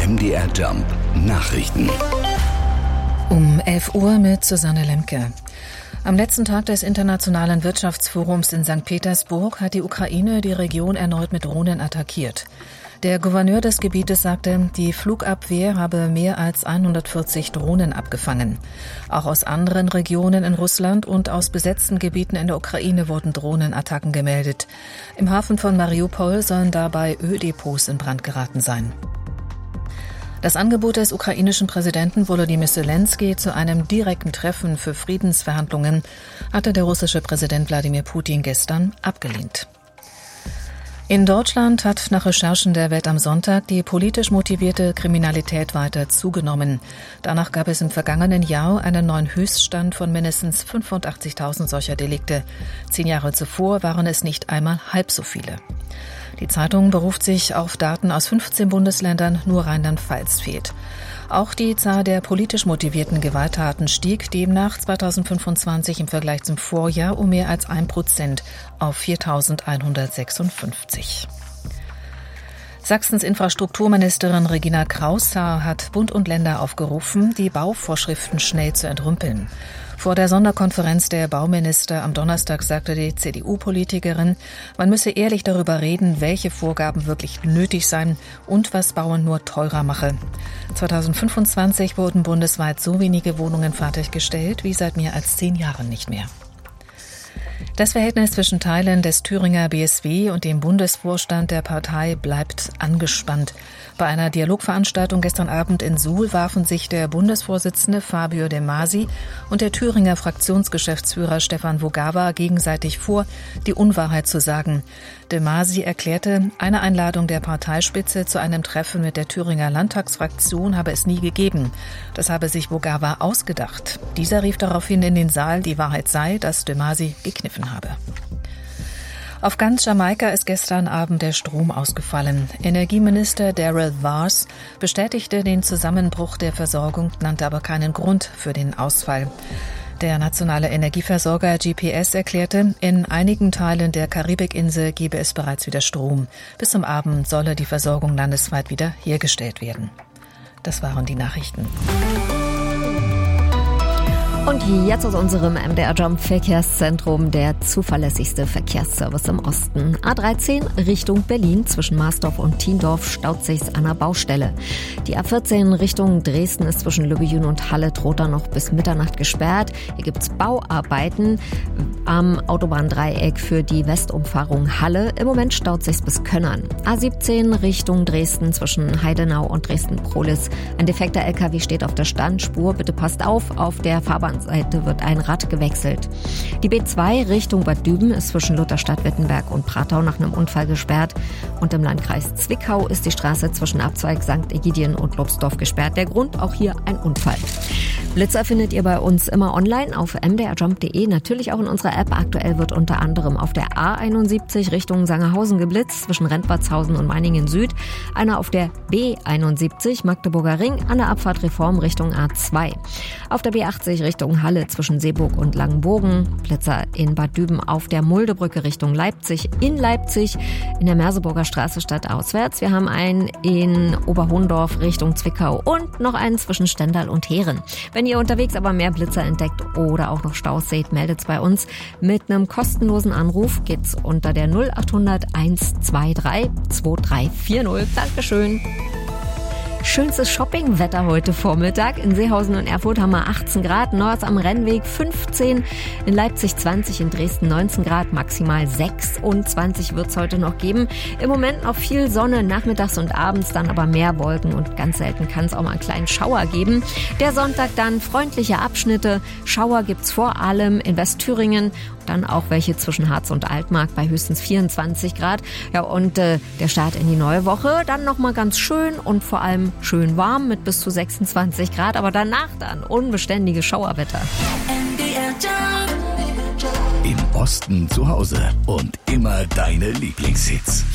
MDR Jump Nachrichten. Um 11 Uhr mit Susanne Lemke. Am letzten Tag des Internationalen Wirtschaftsforums in St. Petersburg hat die Ukraine die Region erneut mit Drohnen attackiert. Der Gouverneur des Gebietes sagte, die Flugabwehr habe mehr als 140 Drohnen abgefangen. Auch aus anderen Regionen in Russland und aus besetzten Gebieten in der Ukraine wurden Drohnenattacken gemeldet. Im Hafen von Mariupol sollen dabei Öldepots in Brand geraten sein. Das Angebot des ukrainischen Präsidenten Volodymyr Zelensky zu einem direkten Treffen für Friedensverhandlungen hatte der russische Präsident Wladimir Putin gestern abgelehnt. In Deutschland hat nach Recherchen der Welt am Sonntag die politisch motivierte Kriminalität weiter zugenommen. Danach gab es im vergangenen Jahr einen neuen Höchststand von mindestens 85.000 solcher Delikte. 10 Jahre zuvor waren es nicht einmal halb so viele. Die Zeitung beruft sich auf Daten aus 15 Bundesländern, nur Rheinland-Pfalz fehlt. Auch die Zahl der politisch motivierten Gewalttaten stieg demnach 2025 im Vergleich zum Vorjahr um mehr als 1% auf 4.156. Sachsens Infrastrukturministerin Regina Kraus-Sar hat Bund und Länder aufgerufen, die Bauvorschriften schnell zu entrümpeln. Vor der Sonderkonferenz der Bauminister am Donnerstag sagte die CDU-Politikerin, man müsse ehrlich darüber reden, welche Vorgaben wirklich nötig seien und was Bauen nur teurer mache. 2025 wurden bundesweit so wenige Wohnungen fertiggestellt wie seit mehr als 10 Jahren nicht mehr. Das Verhältnis zwischen Teilen des Thüringer BSW und dem Bundesvorstand der Partei bleibt angespannt. Bei einer Dialogveranstaltung gestern Abend in Suhl warfen sich der Bundesvorsitzende Fabio De Masi und der Thüringer Fraktionsgeschäftsführer Stefan Vogava gegenseitig vor, die Unwahrheit zu sagen. De Masi erklärte, eine Einladung der Parteispitze zu einem Treffen mit der Thüringer Landtagsfraktion habe es nie gegeben. Das habe sich Vogava ausgedacht. Dieser rief daraufhin in den Saal, die Wahrheit sei, dass De Masi gekniffen habe. Auf ganz Jamaika ist gestern Abend der Strom ausgefallen. Energieminister Daryl Vars bestätigte den Zusammenbruch der Versorgung, nannte aber keinen Grund für den Ausfall. Der nationale Energieversorger GPS erklärte, in einigen Teilen der Karibikinsel gebe es bereits wieder Strom. Bis zum Abend solle die Versorgung landesweit wieder hergestellt werden. Das waren die Nachrichten. Und jetzt aus unserem MDR Jump Verkehrszentrum der zuverlässigste Verkehrsservice im Osten. A13 Richtung Berlin zwischen Marsdorf und Thiendorf staut sich's an der Baustelle. Die A14 Richtung Dresden ist zwischen Lübbejün und Halle-Trotha noch bis Mitternacht gesperrt. Hier gibt's Bauarbeiten am Autobahndreieck für die Westumfahrung Halle. Im Moment staut sich's bis Könnern. A17 Richtung Dresden zwischen Heidenau und Dresden-Prohlis. Ein defekter LKW steht auf der Standspur. Bitte passt auf der Fahrbahnseite wird ein Rad gewechselt. Die B2 Richtung Bad Düben ist zwischen Lutherstadt-Wittenberg und Pratau nach einem Unfall gesperrt. Und im Landkreis Zwickau ist die Straße zwischen Abzweig St. Egidien und Lobsdorf gesperrt. Der Grund auch hier ein Unfall. Blitzer findet ihr bei uns immer online auf mdrjump.de, natürlich auch in unserer App. Aktuell wird unter anderem auf der A71 Richtung Sangerhausen geblitzt, zwischen Rentwartshausen und Meiningen Süd. Einer auf der B71 Magdeburger Ring an der Abfahrt Reform Richtung A2. Auf der B80 Richtung Halle zwischen Seeburg und Langenbogen. Blitzer in Bad Düben auf der Muldebrücke Richtung Leipzig. In Leipzig in der Merseburger Straße stadtauswärts. Wir haben einen in Oberhohndorf Richtung Zwickau und noch einen zwischen Stendal und Heeren. Wenn ihr unterwegs aber mehr Blitzer entdeckt oder auch noch Staus seht, meldet's bei uns. Mit einem kostenlosen Anruf geht's unter der 0800 123 2340. Dankeschön. Schönstes Shoppingwetter heute Vormittag. In Seehausen und Erfurt haben wir 18 Grad, Nords am Rennweg 15, in Leipzig 20, in Dresden 19 Grad, maximal 26 wird es heute noch geben. Im Moment noch viel Sonne, nachmittags und abends dann aber mehr Wolken und ganz selten kann es auch mal einen kleinen Schauer geben. Der Sonntag dann freundliche Abschnitte. Schauer gibt's vor allem in Westthüringen, dann auch welche zwischen Harz und Altmark bei höchstens 24 Grad. Ja, und der Start in die neue Woche dann nochmal ganz schön und vor allem schön warm mit bis zu 26 Grad, aber danach dann unbeständiges Schauerwetter. Im Osten zu Hause und immer deine Lieblingshits.